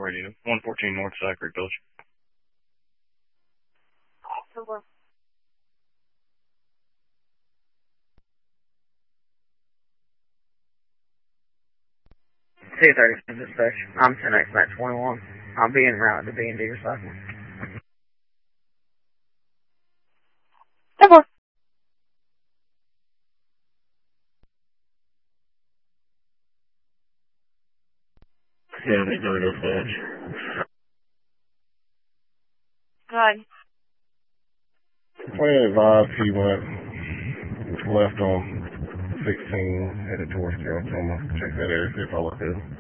radio. 114 North Side Creek Village. Over. 230 dispatch. I'm 10X Max 21. I'll be en route to B&D recycling. Over. Yeah, they go dispatch. Good. Plan advised he went left on 16, headed towards Joe Thomas. Check that area, see if I look good.